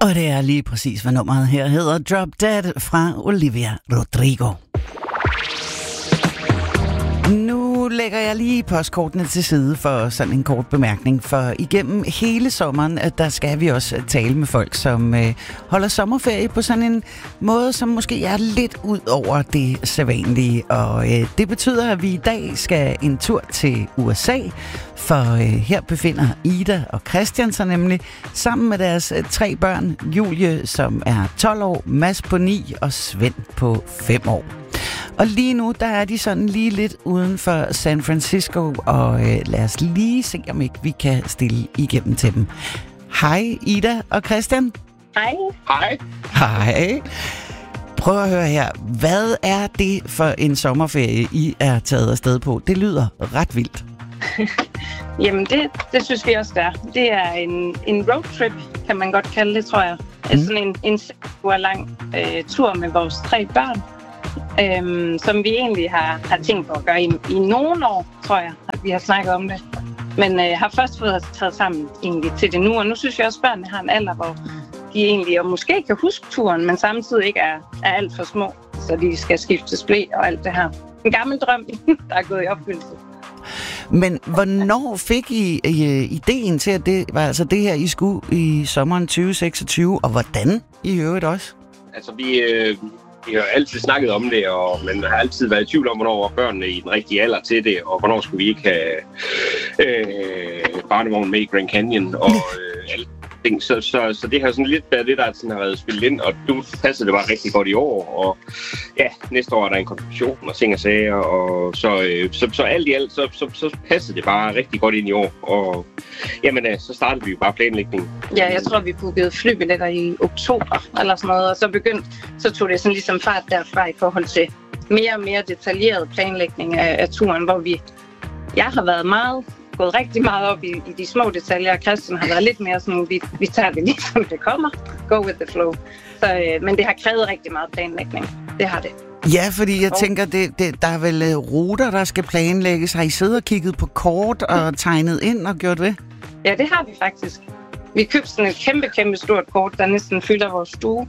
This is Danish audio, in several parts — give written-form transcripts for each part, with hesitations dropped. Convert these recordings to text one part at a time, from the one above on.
Og det er lige præcis, hvad nummeret her hedder. Drop Dead fra Olivia Rodrigo. Nu lægger jeg lige postkortene til side for sådan en kort bemærkning, for igennem hele sommeren, der skal vi også tale med folk, som holder sommerferie på sådan en måde, som måske er lidt ud over det sædvanlige. Og det betyder, at vi i dag skal en tur til USA, for her befinder Ida og Christian sig nemlig sammen med deres 3 børn, Julie, som er 12 år, Mads på 9 og Svend på 5 år. Og lige nu, der er de sådan lige lidt uden for San Francisco, og lad os lige se, om ikke vi kan stille igennem til dem. Hej Ida og Christian. Hej. Hej. Hej. Prøv at høre her. Hvad er det for en sommerferie, I er taget afsted på? Det lyder ret vildt. Jamen, det synes vi også, der. Det er en roadtrip, kan man godt kalde det, tror jeg. Sådan en 6 uger lang tur med vores 3 børn. Som vi egentlig har tænkt på at gøre i nogle år, tror jeg, at vi har snakket om det. Men har først fået os taget sammen egentlig til det nu, og nu synes jeg også, at børnene har en alder, hvor de egentlig og måske kan huske turen, men samtidig ikke er alt for små, så de skal skiftes ble og alt det her. En gammel drøm, der er gået i opfyldelse. Men hvornår fik I ideen til, at det var altså det her, I skulle i sommeren 2026, og hvordan I øvrigt også? Altså, vi har altid snakket om det, og man har altid været i tvivl om, hvornår var børnene i den rigtige alder til det, og hvornår skulle vi ikke have barnevogn med i Grand Canyon, og alle ting. Så det har sådan lidt været det, der sådan har været spillet ind, og nu passer det bare rigtig godt i år, og ja, næste år er der en konfirmation og ting og sager, og så alt i alt, så passer det bare rigtig godt ind i år, og jamen, så startede vi jo bare planlægningen. Ja, jeg tror, vi bookede flybilletter i oktober, eller sådan noget, og så tog det sådan ligesom fart derfra i forhold til mere og mere detaljeret planlægning af turen, hvor jeg har været gået rigtig meget op i de små detaljer, og Christian har været lidt mere sådan, vi tager det lige som det kommer, go with the flow. Men det har krævet rigtig meget planlægning, det har det. Ja, fordi jeg tænker, der er vel ruter, der skal planlægges. Har I siddet og kigget på kort og tegnet ind og gjort ved? Ja, det har vi faktisk. Vi købte sådan et kæmpe stort kort, der næsten fylder vores stue,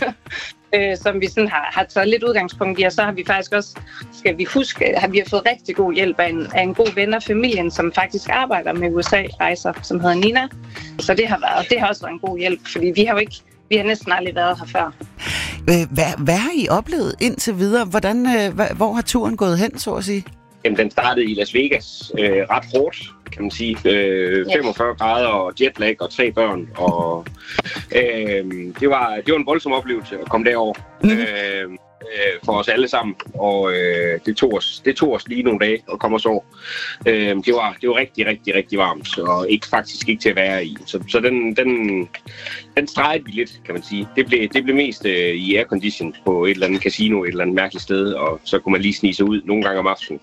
som vi sådan har taget lidt udgangspunkt i. Og så har vi faktisk også, skal vi huske, vi har fået rigtig god hjælp af en god ven af familien, som faktisk arbejder med USA-rejser, som hedder Nina. Så det har også været en god hjælp, fordi vi har næsten aldrig været her før. Hvad har I oplevet indtil videre? Hvor har turen gået hen, så at sige? Jamen, den startede i Las Vegas ret hårdt, kan man sige. 45 grader og jetlag og 3 børn. Og det var en voldsom oplevelse at komme derover for os alle sammen. Og det tog os lige nogle dage at komme os over. Det var rigtig varmt, og faktisk ikke til at være i. Så den stregede vi lidt, kan man sige. Det blev mest i aircondition på et eller andet casino, et eller andet mærkeligt sted, og så kunne man lige snige sig ud nogle gange om aftenen.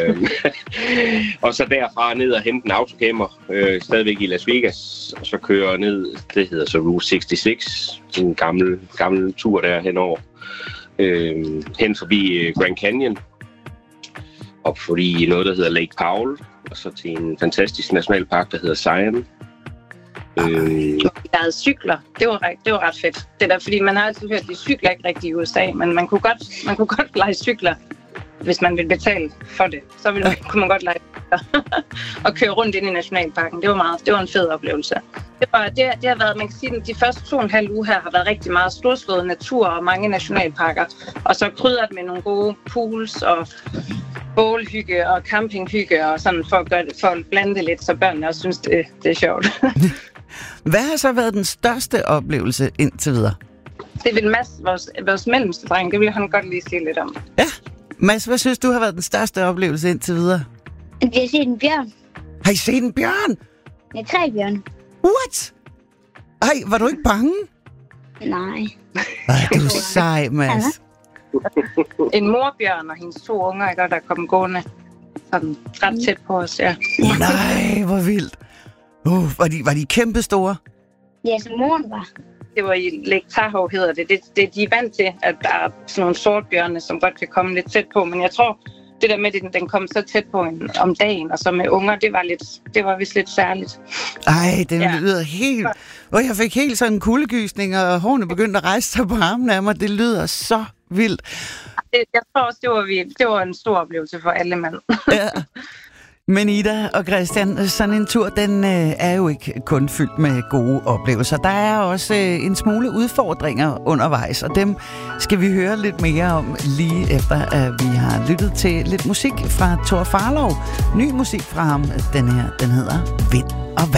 Og så derfra ned og hente en autocamper, stadigvæk i Las Vegas, og så køre ned, det hedder så Route 66, sådan en gammel tur der henover. Hen forbi Grand Canyon, op forbi noget, der hedder Lake Powell, og så til en fantastisk nationalpark, der hedder Zion. Der havde cykler. Det var ret fedt. Det der, fordi man har altid hørt, at de cykler ikke rigtig i USA, men man kunne godt lege cykler, hvis man ville betale for det. Så kunne man godt lege og køre rundt ind i nationalparken. Det var en fed oplevelse. Det har været, man kan sige, at de første 2,5 uger her har været rigtig meget storslået natur og mange nationalparker. Og så krydret med nogle gode pools og bålhygge og campinghygge og sådan for at blande det lidt, så børnene også synes, det er sjovt. Hvad har så været den største oplevelse indtil videre? Det vil Mads, vores mellemste dreng, det vil han godt lige sige lidt om. Ja. Mads, hvad synes du har været den største oplevelse indtil videre? Vi har set en bjørn. Har I set en bjørn? Ja, 3 bjørn. What? Ej, var du ikke bange? Nej. Ej, du er sej, Mads. En morbjørn og hendes 2 unger, ikke, der kom gående sådan ret tæt på os, ja. Nej, hvor vildt. Var de kæmpe store? Ja, som moren var. Det var i Lake Tahoe, hedder det. De er vant til, at der er sådan nogle sortbjørne, som godt kan komme lidt tæt på, men jeg tror, det der med, at den kom så tæt på om dagen, og så med unger, det var vist lidt særligt. Ej, den lyder helt... jeg fik helt sådan en kuldegysning, og hårene begyndte at rejse sig på armen af mig. Det lyder så vildt. Jeg tror også, det var en stor oplevelse for alle mand. Ja. Men Ida og Christian, sådan en tur, den er jo ikke kun fyldt med gode oplevelser. Der er også en smule udfordringer undervejs, og dem skal vi høre lidt mere om lige efter, at vi har lyttet til lidt musik fra Tor Farlov. Ny musik fra ham, den hedder Vind og Vand.